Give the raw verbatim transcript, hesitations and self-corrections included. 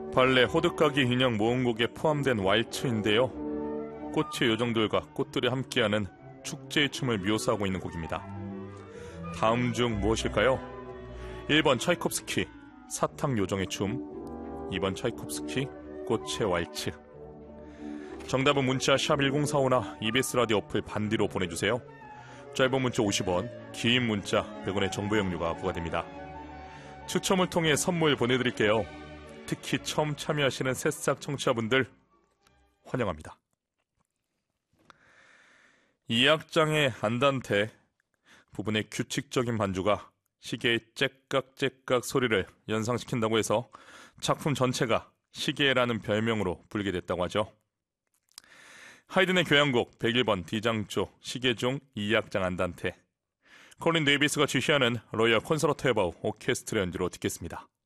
발레 호두까기 인형 모음곡에 포함된 왈츠인데요. 꽃의 요정들과 꽃들이 함께하는 축제의 춤을 묘사하고 있는 곡입니다. 다음 중 무엇일까요? 일 번 차이콥스키 사탕 요정의 춤, 이 번 차이콥스키 꽃의 왈츠. 정답은 문자 샵 일공사오나 이비에스 라디오 어플 반디로 보내주세요. 짧은 문자 오십 원, 긴 문자 백 원의 정보 이용료가 부과됩니다. 추첨을 통해 선물 보내드릴게요. 특히 처음 참여하시는 새싹 청취자분들 환영합니다. 이 악장의 안단테 부분의 규칙적인 반주가 시계의 째깍째깍 소리를 연상시킨다고 해서 작품 전체가 시계라는 별명으로 불리게 됐다고 하죠. 하이든의 교향곡 백일 번 D장조 시계 중 이 악장 안단테, 콜린 데이비스가 지휘하는 로열 콘서트 에바우 오케스트라 연주로 듣겠습니다.